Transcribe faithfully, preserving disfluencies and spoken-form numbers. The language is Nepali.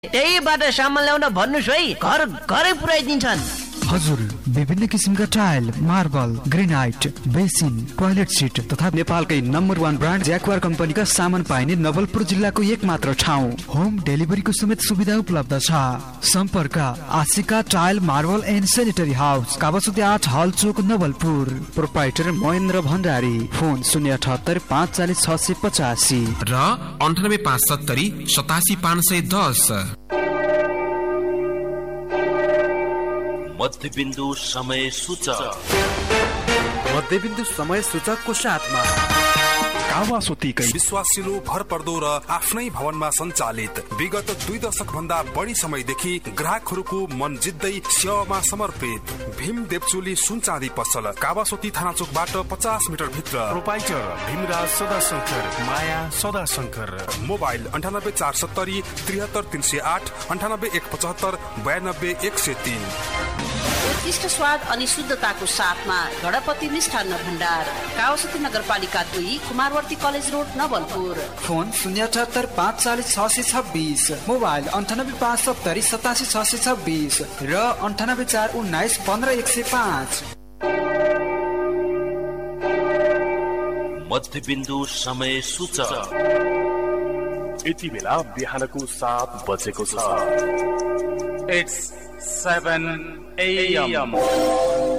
त्यहीबाट सामान ल्याउन भन्नुस् है, घर घरै पुर्याइदिन्छन्। हजुर, विभिन्न किसिमका tile, marble, granite, basin, toilet seat तथा नेपालकै नम्बर वान ब्रान्ड ज्याक्वार कम्पनीका सामान पाइने नवलपुर जिल्लाको एक मात्र ठाउँ। होम डेलिभरीको समेत सुविधा उपलब्ध छ। सम्पर्क Ashika tile, marble and sanitary house, कावासुती आठ हल चोक, नवलपुर। प्रोप्राइटर महेन्द्र भण्डारी। फोन शून्य अठहत्तर पाँच चालिस छ सय पचासी र अन्ठानब्बे पाँच सत्तरी सतासी पाँच सय दस। मध्यबिन्दु समय सूचक। मध्यबिन्दु समय सूचकको साथमा कावासुतीकै विश्वासिलो, भरपर्दो र आफ्नै भवनमा सञ्चालित विगत दुई दशक भन्दा बढी समयदेखि ग्राहकहरूको मन जित्दै सेवामा समर्पित भीम देवचोली सुनचाँदी पसल, कावासुती थाना चोकबाट पचास मिटर भित्र। प्रोपाइटर भीमराज सदाशंकर, माया सदाशंकर। मोबाइल अन्ठानब्बे चार सत्तरी त्रिहत्तर तीन सय आठ, अन्ठानब्बे एक पचहत्तर बयानब्बे एक सय तीन। उत्कृष्ट स्वाद अनि शुद्धताको साथमा गणपति मिष्ठान्न भण्डार, कावासुती नगरपालिका दुई, Kumarwarti college road, Nawalpur. Phone शून्य अठहत्तर पाँच चालिस छ सय छब्बिस, मोबाइल अन्ठानब्बे पाँच सत्तरी सतासी छ सय छब्बिस र अन्ठानब्बे चार उन्नाइस पन्ध्र एक सय पाँच। मध्यबिन्दु समय सूचक। यति बेला बिहानको सात बजेको छ। It's seven a m